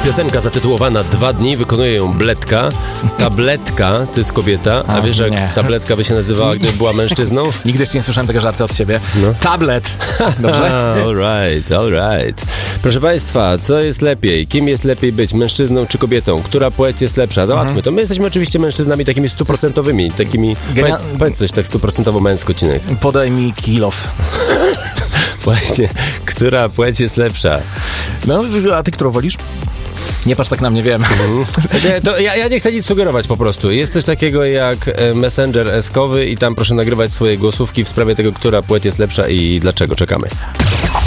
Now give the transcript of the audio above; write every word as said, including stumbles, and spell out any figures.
piosenka zatytułowana Dwa dni, wykonuje ją Bledka. Tabletka to jest kobieta, a, a wiesz, jak nie. Tabletka by się nazywała, gdyby była mężczyzną? Nigdy jeszcze nie słyszałem tego żartu od siebie. No. Tablet. Dobrze? All right, all right. Proszę Państwa, co jest lepiej? Kim jest lepiej być? Mężczyzną czy kobietą? Która płeć jest lepsza? Załatwmy mhm. to. My jesteśmy oczywiście mężczyznami takimi stuprocentowymi, takimi... Genia... Powiedz, powiedz coś tak stuprocentowo męsko, Cinek. Podaj mi kilof. Właśnie, która płeć jest lepsza? No, a ty którą wolisz? Nie patrz tak na mnie, wiem. Mhm. Nie, to ja, ja nie chcę nic sugerować po prostu. Jest coś takiego jak Messenger eskowy i tam proszę nagrywać swoje głosówki w sprawie tego, która płeć jest lepsza i dlaczego. Czekamy.